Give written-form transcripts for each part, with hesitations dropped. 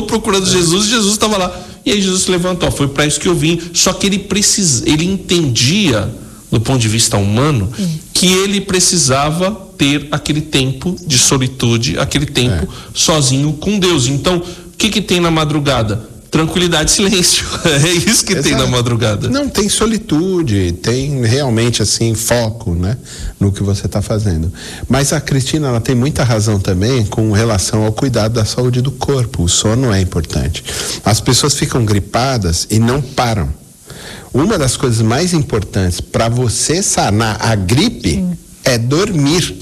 levantou procurando Jesus, e Jesus estava lá. E aí Jesus se levantou, foi para isso que eu vim. Só que ele entendia, do ponto de vista humano, que ele precisava ter aquele tempo de solitude, aquele tempo sozinho com Deus. Então, o que tem na madrugada? Tranquilidade e silêncio. É isso que tem na madrugada. Não, tem solitude, tem realmente assim foco, né, no que você está fazendo. Mas a Cristina, ela tem muita razão também com relação ao cuidado da saúde do corpo. O sono é importante. As pessoas ficam gripadas e não param. Uma das coisas mais importantes para você sanar a gripe é dormir.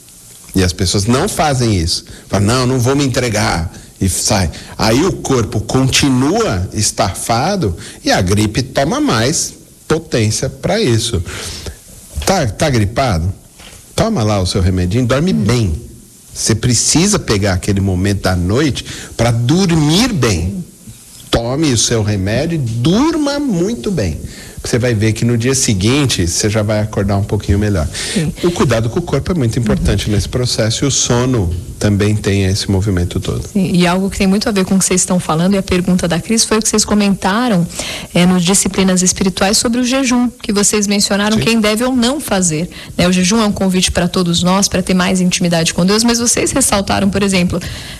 E as pessoas não fazem isso. Falam, não vou me entregar. E sai. Aí o corpo continua estafado e a gripe toma mais potência para isso. Tá gripado? Toma lá o seu remedinho, dorme bem. Você precisa pegar aquele momento da noite para dormir bem. Tome o seu remédio e durma muito bem. Você vai ver que no dia seguinte você já vai acordar um pouquinho melhor. O cuidado com o corpo é muito importante nesse processo, e o sono também tem esse movimento todo. E algo que tem muito a ver com o que vocês estão falando, e a pergunta da Cris foi o que vocês comentaram nos Disciplinas Espirituais sobre o jejum, que vocês mencionaram quem deve ou não fazer, né? O jejum é um convite para todos nós, para ter mais intimidade com Deus, mas vocês ressaltaram, por exemplo,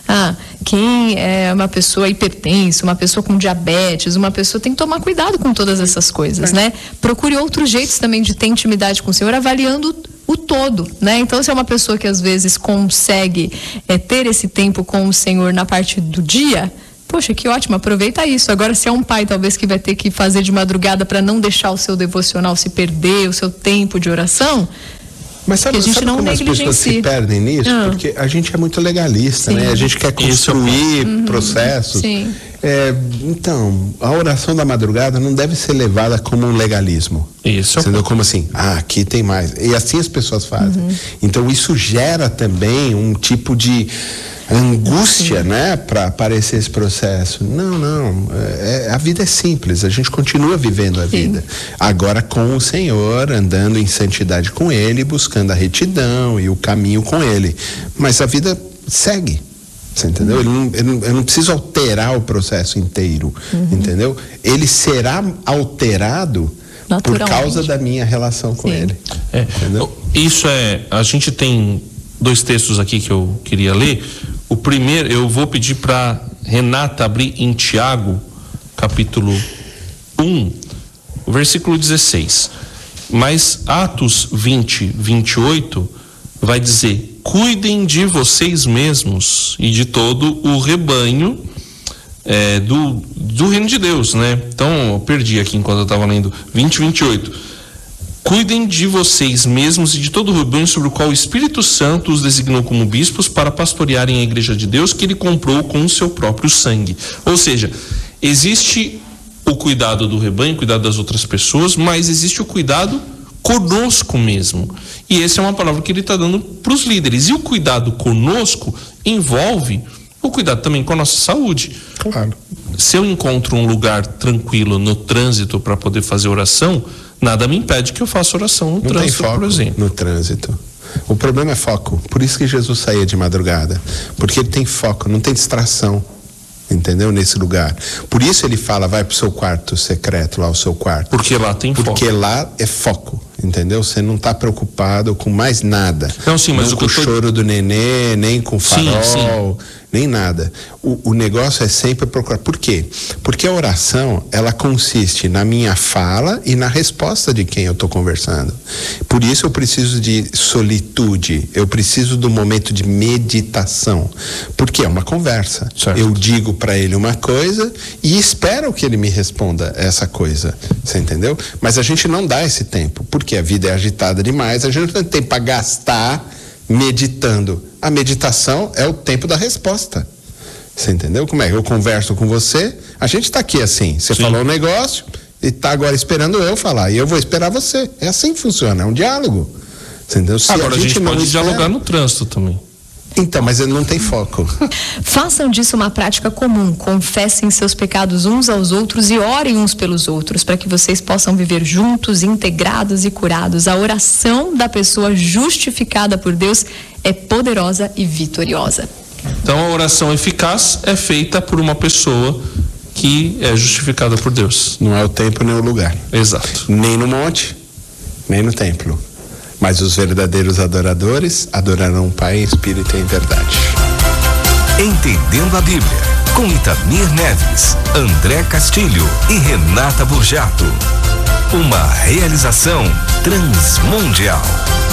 quem é uma pessoa hipertensa, uma pessoa com diabetes, uma pessoa tem que tomar cuidado com todas essas coisas, né? Procure outros jeitos também de ter intimidade com o Senhor, avaliando o todo, né? Então, se é uma pessoa que às vezes consegue ter esse tempo com o Senhor na parte do dia, poxa, que ótimo, aproveita isso. Agora, se é um pai talvez que vai ter que fazer de madrugada para não deixar o seu devocional se perder, o seu tempo de oração, mas sabe, que a gente não como as pessoas se perdem nisso? Porque a gente é muito legalista, né? A gente quer construir processos. Sim. Então, a oração da madrugada não deve ser levada como um legalismo. Isso. Entendeu? Como assim? Aqui tem mais. E assim as pessoas fazem. Então, isso gera também um tipo de angústia, né, para aparecer esse processo. Não, a vida é simples, a gente continua vivendo a vida, agora com o Senhor, andando em santidade com Ele, buscando a retidão e o caminho com Ele, mas a vida segue, você entendeu? Eu não preciso alterar o processo inteiro, entendeu? Ele será alterado por causa da minha relação com Ele. Isso a gente tem 2 textos aqui que eu queria ler. O primeiro, eu vou pedir para Renata abrir em Tiago, capítulo 1, versículo 16. Mas Atos 20, 28 vai dizer: cuidem de vocês mesmos e de todo o rebanho do reino de Deus, né? Então, eu perdi aqui enquanto eu estava lendo 20, 28. Cuidem de vocês mesmos e de todo o rebanho sobre o qual o Espírito Santo os designou como bispos para pastorearem a igreja de Deus, que ele comprou com o seu próprio sangue. Ou seja, existe o cuidado do rebanho, o cuidado das outras pessoas, mas existe o cuidado conosco mesmo. E essa é uma palavra que ele está dando para os líderes. E o cuidado conosco envolve o cuidado também com a nossa saúde. Claro. Se eu encontro um lugar tranquilo no trânsito para poder fazer oração, nada me impede que eu faça oração no trânsito, tem foco por exemplo. No trânsito. O problema é foco. Por isso que Jesus saía de madrugada. Porque ele tem foco, não tem distração. Entendeu? Nesse lugar. Por isso ele fala, vai pro seu quarto secreto, lá o seu quarto. Porque lá tem foco. Porque lá é foco. Entendeu? Você não está preocupado com mais nada. Não, sim, mas não com o choro do nenê, nem com o farol, nem nada. O negócio é sempre procurar. Por quê? Porque a oração, ela consiste na minha fala e na resposta de quem eu estou conversando. Por isso eu preciso de solitude, eu preciso do momento de meditação. Porque é uma conversa. Certo. Eu digo para ele uma coisa e espero que ele me responda essa coisa. Você entendeu? Mas a gente não dá esse tempo. Por quê? A vida é agitada demais, a gente não tem tempo para gastar meditando. A meditação é o tempo da resposta. Você entendeu como é? Eu converso com você, a gente está aqui assim, você falou um negócio e está agora esperando eu falar, e eu vou esperar você. É assim que funciona, é um diálogo. Você entendeu? Se agora a gente pode dialogar no trânsito também. Então, mas ele não tem foco. Façam disso uma prática comum, confessem seus pecados uns aos outros e orem uns pelos outros, para que vocês possam viver juntos, integrados e curados. A oração da pessoa justificada por Deus é poderosa e vitoriosa. Então a oração eficaz é feita por uma pessoa que é justificada por Deus. Não é o tempo nem o lugar. Exato. Nem no monte, nem no templo. Mas os verdadeiros adoradores adorarão o Pai em espírito e em verdade. Entendendo a Bíblia, com Itamir Neves, André Castilho e Renata Burjato. Uma realização Transmundial.